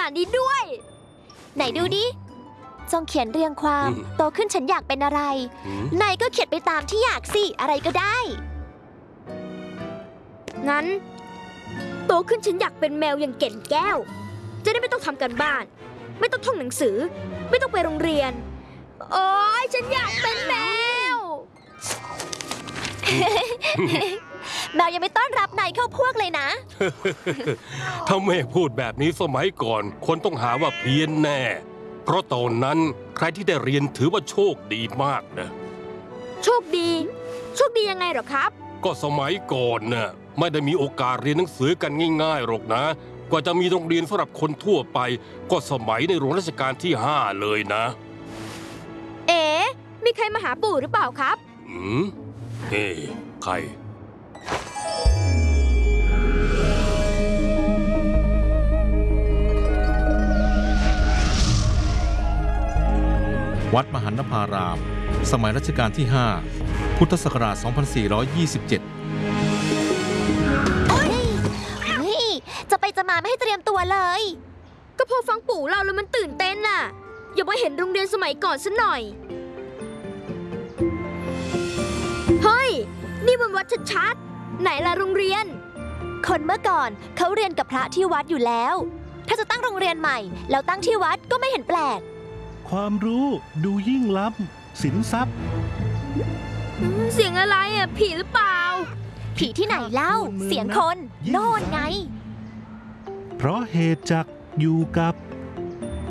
นาดนี้ด้วยไหนดูดิจงเขียนเรียงความโตขึ้นฉันอยากเป็นอะไรนายก็เขียนไปตามที่อยากสิอะไรก็ได้งั้นโตขึ้นฉันอยากเป็นแมวอย่างเก่นแก้วจะได้ไม่ต้องทำการบ้านไม่ต้องท่องหนังสือไม่ต้องไปโรงเรียนโอ๊ยฉันอยากเป็นแมว แมวยังไม่ต้อนรับนายเข้าพวกเลยนะถ้าแม่พูดแบบนี้สมัยก่อนคนต้องหาว่าเพี้ยนแน่เพราะตอนนั้นใครที่ได้เรียนถือว่าโชคดีมากนะโชคดียังไงหรอครับก็สมัยก่อนน่ะไม่ได้มีโอกาสเรียนหนังสือกันง่ายๆหรอกนะกว่าจะมีโรงเรียนสำหรับคนทั่วไปก็สมัยในหลวงรัชกาลที่5เลยนะมีใครมาหาปู่หรือเปล่าครับใครวัดมหันนภารามสมัยรัชกาลที่5พุทธศักราช 2427 จะไปจะมาไม่ให้เตรียมตัวเลยก็พอฟังปู่เล่าแล้วมันตื่นเต้นน่ะอย่ามาเห็นโรงเรียนสมัยก่อนซะหน่อยเฮ้ยนี่มันวัดชัดๆไหนล่ะโรงเรียนคนเมื่อก่อนเขาเรียนกับพระที่วัดอยู่แล้วถ้าจะตั้งโรงเรียนใหม่แล้วตั้งที่วัดก็ไม่เห็นแปลกความรู้ดูยิ่งล้ำสินทรัพย์เสียงอะไรอ่ะผีหรือเปล่าผีที่ไหนเล่าเสียงคนโน่นไงเพราะเหตุจักอยู่กับ